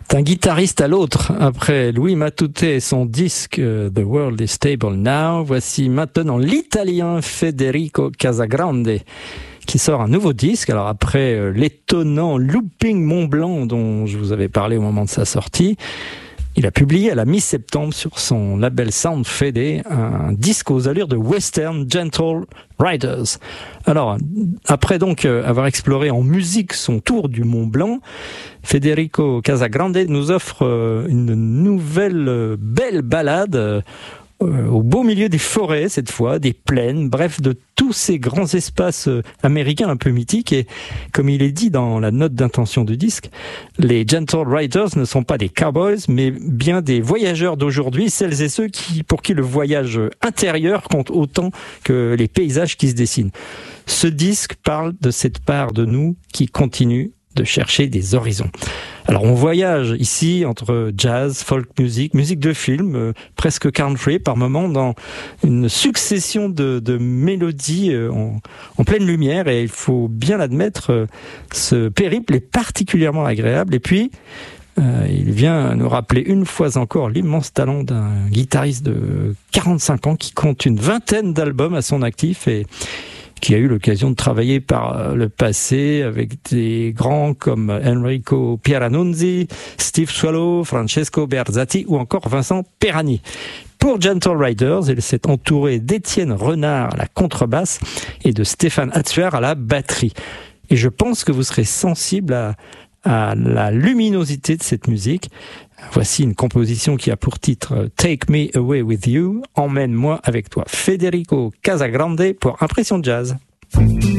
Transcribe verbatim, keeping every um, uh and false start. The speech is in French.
D'un guitariste à l'autre, après Louis Matute et son disque euh, The World is Stable Now, voici maintenant l'italien Federico Casagrande qui sort un nouveau disque. Alors après euh, l'étonnant Looping Mont Blanc dont je vous avais parlé au moment de sa sortie, il a publié à la mi-septembre sur son label Sound Fede un disque aux allures de Western Gentle Riders. Alors, après donc avoir exploré en musique son tour du Mont Blanc, Federico Casagrande nous offre une nouvelle belle balade Euh, au beau milieu des forêts cette fois, des plaines, bref, de tous ces grands espaces euh, américains un peu mythiques. Et comme il est dit dans la note d'intention du disque, les Gentle Riders ne sont pas des cowboys, mais bien des voyageurs d'aujourd'hui, celles et ceux qui, pour qui le voyage intérieur compte autant que les paysages qui se dessinent. Ce disque parle de cette part de nous qui continue de chercher des horizons. Alors on voyage ici entre jazz, folk music, musique de film, euh, presque country par moments, dans une succession de, de mélodies euh, en, en pleine lumière, et il faut bien l'admettre, euh, ce périple est particulièrement agréable. Et puis euh, il vient nous rappeler une fois encore l'immense talent d'un guitariste de quarante-cinq ans qui compte une vingtaine d'albums à son actif et qui a eu l'occasion de travailler par le passé avec des grands comme Enrico Pieranunzi, Steve Swallow, Francesco Berzatti ou encore Vincent Perani. Pour Gentle Riders, il s'est entouré d'Étienne Renard à la contrebasse et de Stéphane Hatsuer à la batterie. Et je pense que vous serez sensible à, à la luminosité de cette musique. Voici une composition qui a pour titre Take Me Away With You, Emmène-moi avec toi. Federico Casagrande pour Impression Jazz.